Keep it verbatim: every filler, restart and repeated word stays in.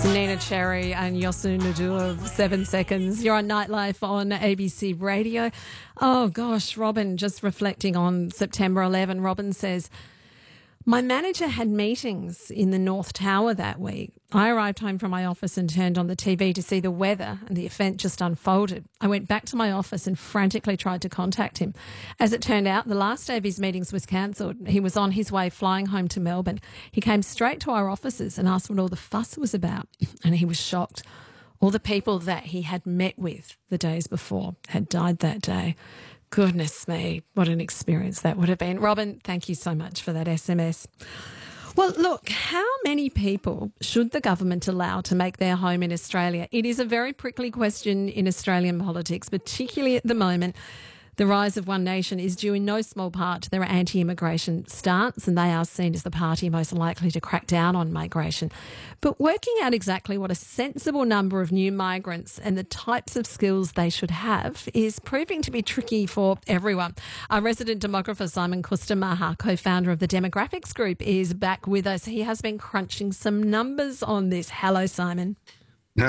Nina Cherry and Yosu Nadu of Seven Seconds. You're on Nightlife on A B C Radio. Oh gosh, Robin, just reflecting on September eleventh, Robin says, my manager had meetings in the North Tower that week. I arrived home from my office and turned on the T V to see the weather, and the event just unfolded. I went back to my office and frantically tried to contact him. As it turned out, the last day of his meetings was cancelled. He was on his way flying home to Melbourne. He came straight to our offices and asked what all the fuss was about, and he was shocked. All the people that he had met with the days before had died that day. Goodness me, what an experience that would have been. Robin, thank you so much for that S M S. Well, look, how many people should the government allow to make their home in Australia? It is a very prickly question in Australian politics, particularly at the moment. The rise of One Nation is due in no small part to their anti-immigration stance, and they are seen as the party most likely to crack down on migration. But working out exactly what a sensible number of new migrants and the types of skills they should have is proving to be tricky for everyone. Our resident demographer, Simon Kustamala, co-founder of the Demographics Group, is back with us. He has been crunching some numbers on this. Hello, Simon.